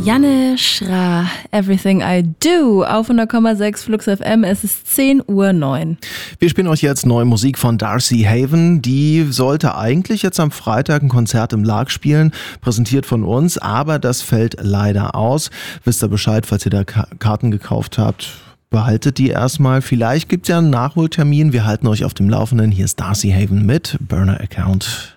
Janne Schra, Everything I Do, auf 100,6 Flux FM, es ist 10:09 Uhr. Wir spielen euch jetzt neue Musik von Darcy Haven. Die sollte eigentlich jetzt am Freitag ein Konzert im Lark spielen, präsentiert von uns, aber das fällt leider aus. Wisst ihr Bescheid, falls ihr da Karten gekauft habt, behaltet die erstmal. Vielleicht gibt es ja einen Nachholtermin, wir halten euch auf dem Laufenden. Hier ist Darcy Haven mit Burner Account.